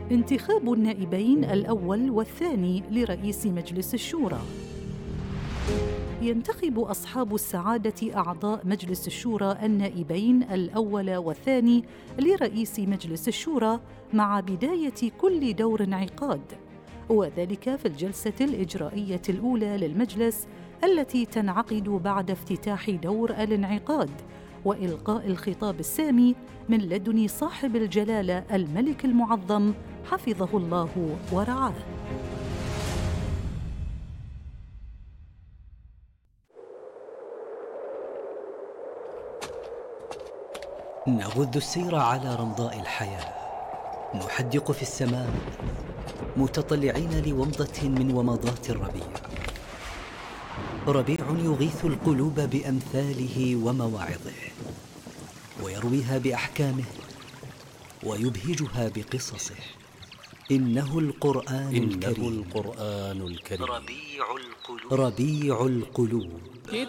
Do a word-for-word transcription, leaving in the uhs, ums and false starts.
انتخاب النائبين الأول والثاني لرئيس مجلس الشورى. ينتخب أصحاب السعادة أعضاء مجلس الشورى النائبين الأول والثاني لرئيس مجلس الشورى مع بداية كل دور انعقاد، وذلك في الجلسة الإجرائية الأولى للمجلس التي تنعقد بعد افتتاح دور الانعقاد وإلقاء الخطاب السامي من لدن صاحب الجلالة الملك المعظم حفظه الله ورعاه. نغذ السير على رمضاء الحياة، نحدق في السماء متطلعين لومضة من ومضات الربيع. ربيع يغيث القلوب بأمثاله ومواعظه، ويرويها بأحكامه، ويبهجها بقصصه. إنه القرآن إنه الكريم. القرآن الكريم ربيع القلوب. ربيع القلوب.